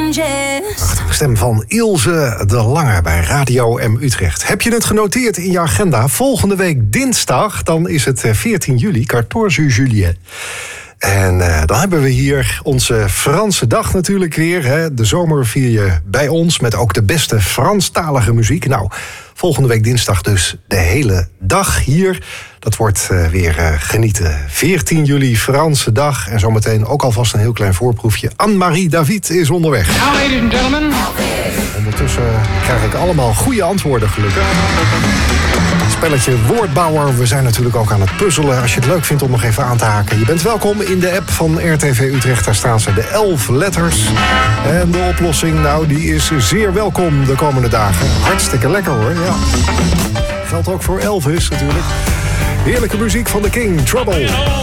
Prachtige stem van Ilse de Lange bij Radio M Utrecht. Heb je het genoteerd in je agenda? Volgende week dinsdag, dan is het 14 juli, 14 juillet. En dan hebben we hier onze Franse dag natuurlijk weer. Hè. De zomer vier je bij ons met ook de beste Franstalige muziek. Nou, volgende week dinsdag dus de hele dag hier. Dat wordt weer genieten. 14 juli, Franse dag. En zometeen ook alvast een heel klein voorproefje. Anne-Marie David is onderweg. Now, ladies and gentlemen. Ondertussen krijg ik allemaal goede antwoorden gelukkig. Spelletje Woordbouwer. We zijn natuurlijk ook aan het puzzelen. Als je het leuk vindt om nog even aan te haken. Je bent welkom in de app van RTV Utrecht. Daar staan ze, de 11 letters. En de oplossing, nou, die is zeer welkom de komende dagen. Hartstikke lekker hoor, ja. Geldt ook voor Elvis natuurlijk. Heerlijke muziek van The King, Trouble.